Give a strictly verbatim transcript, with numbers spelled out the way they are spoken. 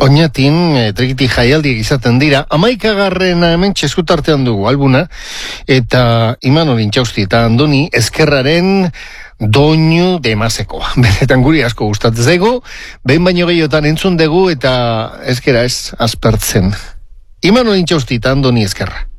Oñatin, e, trikiti jaialdiak izaten dira, amaikagarren hemen txeskutartean dugu albuna, eta Imanol Intxausti eta Andoni Ezkerraren doinu demasekoa. Benetan guri asko gustatzen zaigu, behin baino gehiotan entzun dugu eta ezkera ez aspertzen. Imanol Intxausti eta Andoni Ezkerra.